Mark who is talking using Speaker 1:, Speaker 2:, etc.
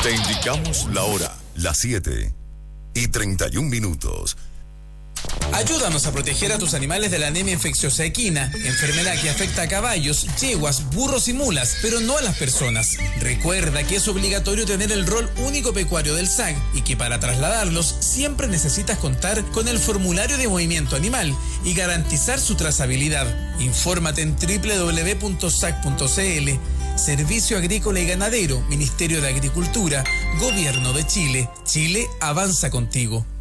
Speaker 1: Te indicamos la hora, las 7:31.
Speaker 2: Ayúdanos a proteger a tus animales de la anemia infecciosa equina, enfermedad que afecta a caballos, yeguas, burros y mulas, pero no a las personas. Recuerda que es obligatorio tener el rol único pecuario del SAC y que para trasladarlos siempre necesitas contar con el formulario de movimiento animal y garantizar su trazabilidad. Infórmate en www.sac.cl. Servicio Agrícola y Ganadero, Ministerio de Agricultura, Gobierno de Chile. Chile avanza contigo.